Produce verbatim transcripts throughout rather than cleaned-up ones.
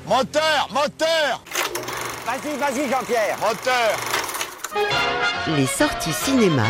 Moteur, moteur. Vas-y, vas-y Jean-Pierre. Moteur. Les sorties cinéma.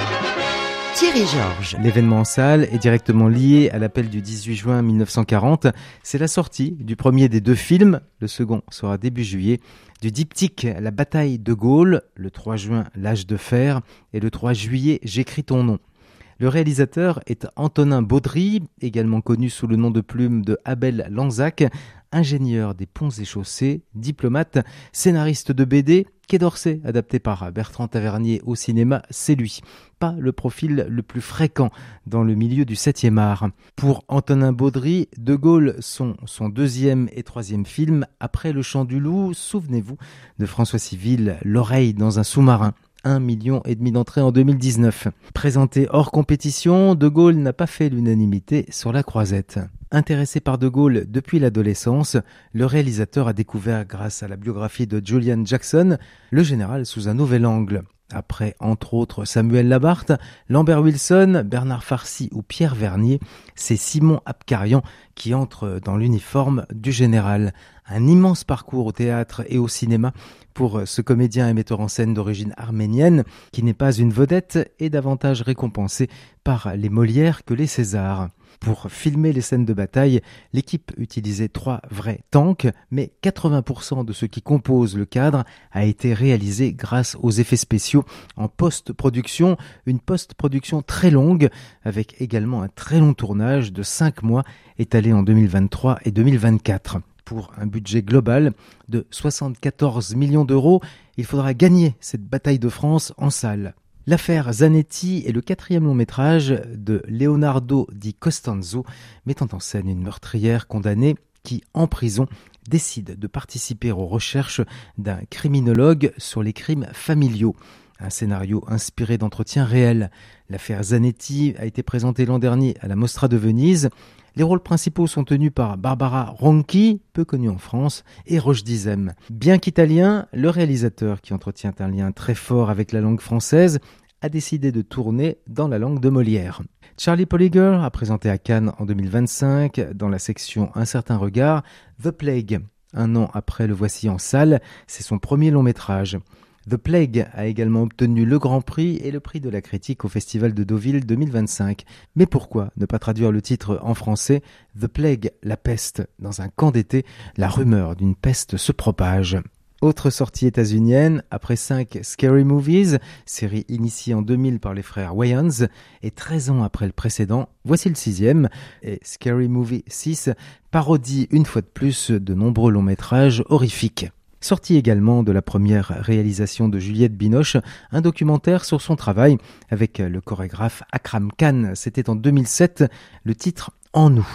Thierry Georges. L'événement en salle est directement lié à l'appel du dix-huit juin mille neuf cent quarante. C'est la sortie du premier des deux films, le second sera début juillet, du diptyque La bataille de Gaulle, le trois juin L'âge de fer et le trois juillet J'écris ton nom. Le réalisateur est Antonin Baudry, également connu sous le nom de plume de Abel Lanzac, ingénieur des ponts et chaussées, diplomate, scénariste de B D, Quai d'Orsay, adapté par Bertrand Tavernier au cinéma, c'est lui. Pas le profil le plus fréquent dans le milieu du septième art. Pour Antonin Baudry, De Gaulle sont son deuxième et troisième film. Après Le Chant du Loup, souvenez-vous de François Civil, L'oreille dans un sous-marin. Un million et demi d'entrées en deux mille dix-neuf. Présenté hors compétition, De Gaulle n'a pas fait l'unanimité sur la croisette. Intéressé par De Gaulle depuis l'adolescence, le réalisateur a découvert, grâce à la biographie de Julian Jackson, le général sous un nouvel angle. Après, entre autres, Samuel Labarthe, Lambert Wilson, Bernard Farcy ou Pierre Vernier, c'est Simon Abkarian qui entre dans l'uniforme du général. Un immense parcours au théâtre et au cinéma pour ce comédien et metteur en scène d'origine arménienne qui n'est pas une vedette et davantage récompensé par les Molières que les Césars. Pour filmer les scènes de bataille, l'équipe utilisait trois vrais tanks, mais quatre-vingts pour cent de ce qui compose le cadre a été réalisé grâce aux effets spéciaux en post-production, une post-production très longue, avec également un très long tournage de cinq mois étalé en deux mille vingt-trois et deux mille vingt-quatre. Pour un budget global de soixante-quatorze millions d'euros, il faudra gagner cette bataille de France en salle. L'affaire Zanetti est le quatrième long métrage de Leonardo Di Costanzo, mettant en scène une meurtrière condamnée qui, en prison, décide de participer aux recherches d'un criminologue sur les crimes familiaux. Un scénario inspiré d'entretiens réels. L'affaire Zanetti a été présentée l'an dernier à la Mostra de Venise. Les rôles principaux sont tenus par Barbara Ronchi, peu connue en France, et Roche Dizem. Bien qu'italien, le réalisateur, qui entretient un lien très fort avec la langue française, a décidé de tourner dans la langue de Molière. Charlie Polliger a présenté à Cannes en deux mille vingt-cinq, dans la section Un certain regard, The Plague. Un an après le voici en salle, c'est son premier long métrage. The Plague a également obtenu le Grand Prix et le prix de la critique au Festival de Deauville deux mille vingt-cinq. Mais pourquoi ne pas traduire le titre en français ? The Plague, la peste. Dans un camp d'été, la rumeur d'une peste se propage. Autre sortie états-unienne, après cinq Scary Movies, série initiée en deux mille par les frères Wayans, et treize ans après le précédent, voici le sixième, et Scary Movie six parodie une fois de plus de nombreux longs métrages horrifiques. Sorti également de la première réalisation de Juliette Binoche, un documentaire sur son travail avec le chorégraphe Akram Khan. C'était en deux mille sept, le titre En nous.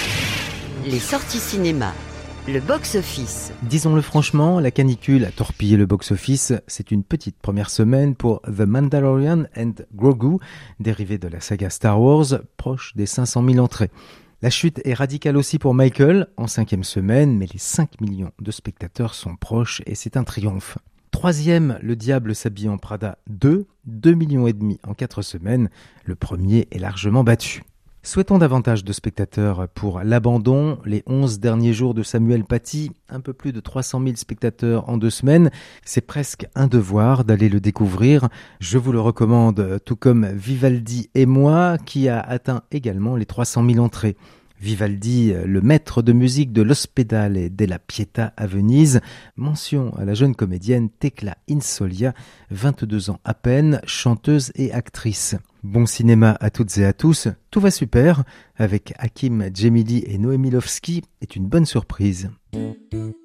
Les sorties cinéma. Le box-office. Disons-le franchement, la canicule a torpillé le box-office. C'est une petite première semaine pour The Mandalorian and Grogu, dérivé de la saga Star Wars, proche des cinq cent mille entrées. La chute est radicale aussi pour Michael, en cinquième semaine, mais les cinq millions de spectateurs sont proches et c'est un triomphe. Troisième, Le Diable s'habille en Prada deux, deux millions et demi en quatre semaines. Le premier est largement battu. Souhaitons davantage de spectateurs pour L'Abandon, les onze derniers jours de Samuel Paty, un peu plus de trois cent mille spectateurs en deux semaines. C'est presque un devoir d'aller le découvrir. Je vous le recommande, tout comme Vivaldi et moi, qui a atteint également les trois cent mille entrées. Vivaldi, le maître de musique de l'Ospedale della Pietà à Venise. Mention à la jeune comédienne Tecla Insolia, vingt-deux ans à peine, chanteuse et actrice. Bon cinéma à toutes et à tous, tout va super, avec Hakim Djemili et Noémie Lovski, est une bonne surprise.